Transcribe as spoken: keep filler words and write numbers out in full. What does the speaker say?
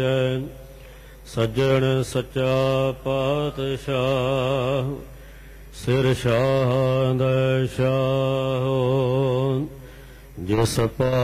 ਸੱਜਣ ਸੱਚਾ ਪਾਤਸ਼ਾਹ ਸਿਰ ਸ਼ਾਹ ਦਾ ਸ਼ਾਹ ਜਿਸ ਪਾ